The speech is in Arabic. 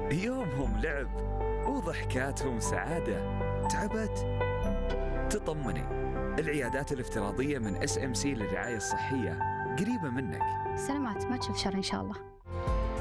يومهم لعب وضحكاتهم سعادة. تعبت؟ تطمني، العيادات الافتراضية من SMC للرعاية الصحية قريبة منك. سلامات، ما تشوف شر إن شاء الله.